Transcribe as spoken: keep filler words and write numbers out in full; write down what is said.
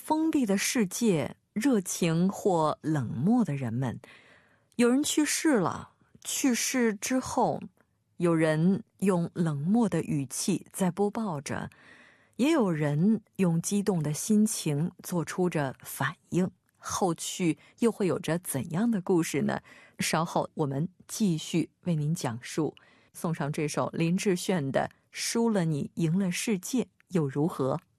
封闭的世界，热情或冷漠的人们。有人去世了，去世之后，有人用冷漠的语气在播报着，也有人用激动的心情做出着反应。后续又会有着怎样的故事呢？稍后我们继续为您讲述。送上这首林志炫的《输了你赢了世界又如何》。